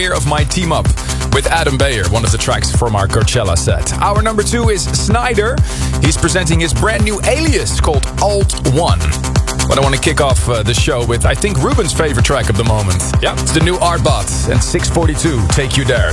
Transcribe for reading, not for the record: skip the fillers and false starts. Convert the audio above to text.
premiere of my team up with Adam Beyer, one of the tracks from our Coachella set. Our number 2 is Snyder. He's presenting his brand new alias called Alt 1. But I want to kick off the show with, I think, Ruben's favorite track of the moment. Yeah, it's the new Artbot and 642, Take You There.